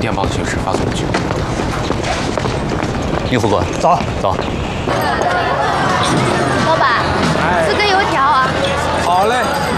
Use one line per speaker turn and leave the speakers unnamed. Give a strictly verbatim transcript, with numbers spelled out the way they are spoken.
电报的形式发送过去。应副官，
走
走。
老板，四根油条啊。
好嘞。